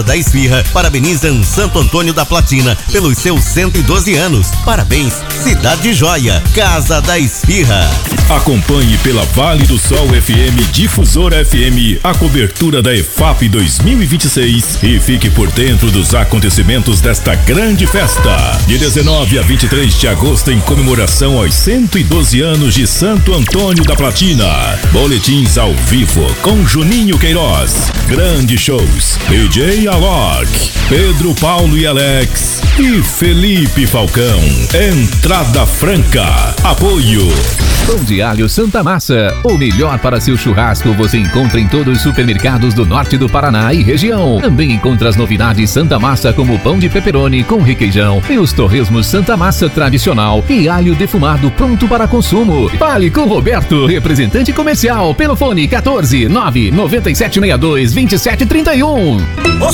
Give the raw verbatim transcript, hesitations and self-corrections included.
da Esfirra parabenizam Santo Antônio da Platina pelos seus cento e doze anos. Parabéns, Cidade Joia, Casa da Esfirra. Acompanhe pela Vale do Sol F M Difusora F M a cobertura da E F A P dois mil e vinte e seis e fique por dentro dos acontecimentos desta grande festa. De dezenove a vinte e três de agosto, em comemoração aos cento e doze anos de Santo Antônio da Platina. Boletins ao vivo com Juninho Queiroz. Grandes shows. D J Alok, Pedro Paulo e Alex e Felipe Falcão. Entrada franca. Apoio Pão de Alho Santa Massa, o melhor para seu churrasco você encontra em todos os supermercados do norte do Paraná e região. Também encontra as novidades Santa Massa, como pão de pepperoni com requeijão e os torresmos Santa Massa tradicional e alho defumado pronto para consumo. Fale com Roberto, representante comercial, pelo fone quatorze, nove nove sete seis dois, vinte e sete trinta e um.